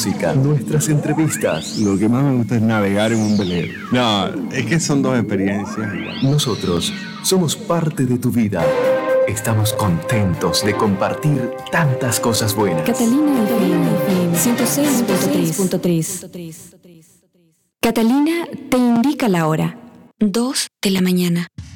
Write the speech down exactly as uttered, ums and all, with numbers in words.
música, nuestras entrevistas. Lo que más me gusta es navegar en un velero. No, es que son dos experiencias igual. Nosotros somos parte de tu vida. Estamos contentos de compartir tantas cosas buenas. Catalina F M ciento seis punto tres. Catalina te indica la hora. Dos de la mañana.